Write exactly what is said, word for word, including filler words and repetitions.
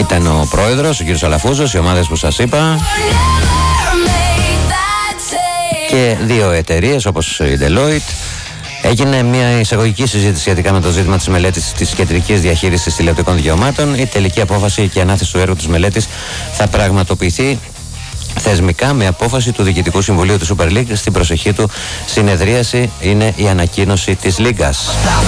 Ήταν ο πρόεδρος, ο κύριος Αλαφούζος, οι ομάδες που σας είπα και δύο εταιρείες όπως η Deloitte. Έγινε μια εισαγωγική συζήτηση σχετικά με το ζήτημα της μελέτης της κεντρικής διαχείρισης τηλεοπτικών δικαιωμάτων. Η τελική απόφαση και η ανάθεση του έργου της μελέτης θα πραγματοποιηθεί θεσμικά με απόφαση του Διοικητικού Συμβουλίου του Super League. Στην προσεχή του συνεδρίαση είναι η ανακοίνωση της Λίγκας.